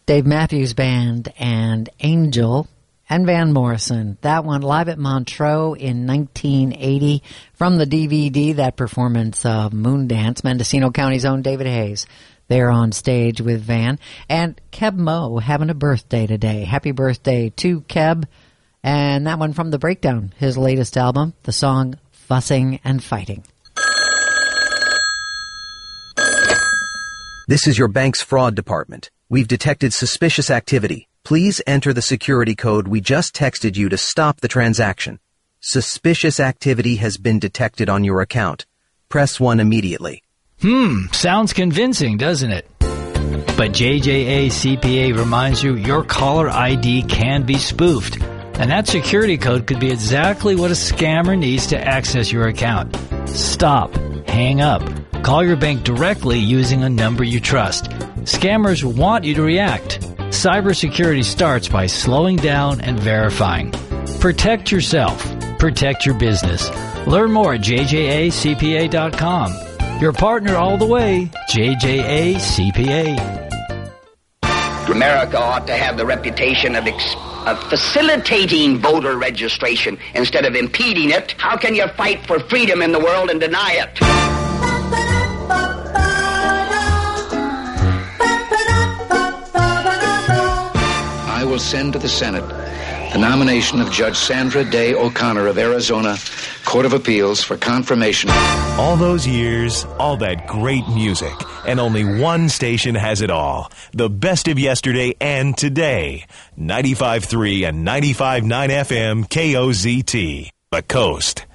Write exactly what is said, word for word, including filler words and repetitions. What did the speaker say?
Dave Matthews Band and Angel and Van Morrison. That one live at Montreux in nineteen eighty from the D V D, that performance of Moondance. Mendocino County's own David Hayes there on stage with Van. And Keb Mo having a birthday today. Happy birthday to Keb. And that one from The Breakdown, his latest album, the song Fussing and Fighting. This is your bank's fraud department. We've detected suspicious activity. Please enter the security code we just texted you to stop the transaction. Suspicious activity has been detected on your account. Press one immediately. Hmm, sounds convincing, doesn't it? But J J A C P A reminds you your caller I D can be spoofed. And that security code could be exactly what a scammer needs to access your account. Stop. Hang up. Call your bank directly using a number you trust. Scammers want you to react. Cybersecurity starts by slowing down and verifying. Protect yourself. Protect your business. Learn more at J J A C P A dot com. Your partner all the way, J J A C P A. America ought to have the reputation of, ex- of facilitating voter registration instead of impeding it. How can you fight for freedom in the world and deny it? I will send to the Senate the nomination of Judge Sandra Day O'Connor of Arizona Court of Appeals for confirmation. All those years, all that great music, and only one station has it all. The best of yesterday and today. ninety-five point three and ninety-five point nine F M K O Z T. The Coast.